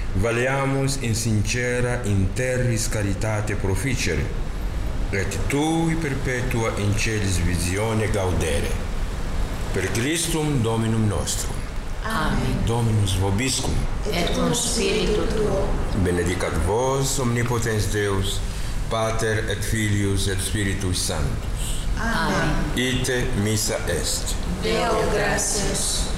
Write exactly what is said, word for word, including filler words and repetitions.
valeamus in sincera in terris caritate proficere, et tui perpetua in celis visione gaudere. Per Christum Dominum nostrum. Amen. Dominus vobiscum. Et cum spiritu tuo. Benedicat vos omnipotens Deus, Pater et Filius et Spiritus Sanctus. Amen. Ite missa est. Deo gratias.